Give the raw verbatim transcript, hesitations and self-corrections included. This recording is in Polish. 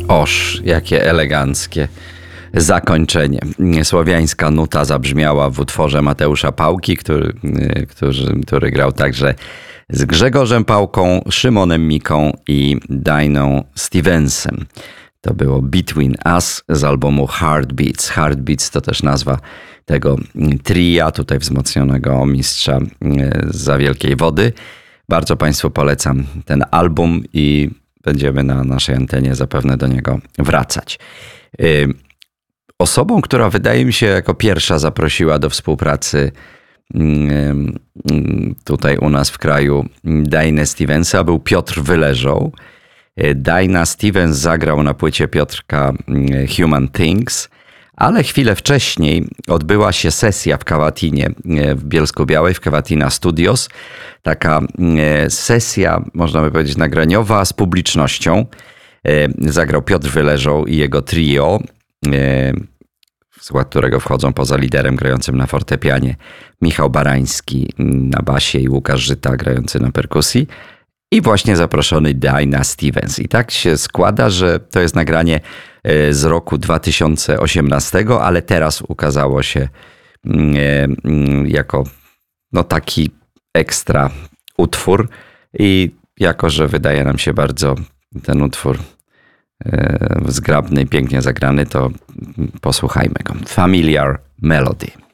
Oż, jakie eleganckie zakończenie. Słowiańska nuta zabrzmiała w utworze Mateusza Pałki, który, który, który grał także z Grzegorzem Pałką, Szymonem Miką i Dainą Stevensem. To było Between Us z albumu Heartbeats. Heartbeats to też nazwa tego tria, tutaj wzmocnionego mistrza Zza Wielkiej Wody. Bardzo Państwu polecam ten album i będziemy na naszej antenie zapewne do niego wracać. Osobą, która wydaje mi się jako pierwsza zaprosiła do współpracy tutaj u nas w kraju Dainę Stevensa był Piotr Wyleżał. Daina Stevens zagrał na płycie Piotrka Human Things, ale chwilę wcześniej odbyła się sesja w Kawatinie w Bielsku-Białej, w Kawatina Studios. Taka sesja, można by powiedzieć, nagraniowa z publicznością. Zagrał Piotr Wyleżał i jego trio, w skład którego wchodzą poza liderem grającym na fortepianie Michał Barański na basie i Łukasz Żyta grający na perkusji. I właśnie zaproszony Daina Stevens. I tak się składa, że to jest nagranie z roku dwa tysiące osiemnastego, ale teraz ukazało się jako no taki ekstra utwór. I jako, że wydaje nam się bardzo ten utwór zgrabny i pięknie zagrany, to posłuchajmy go. Familiar Melody.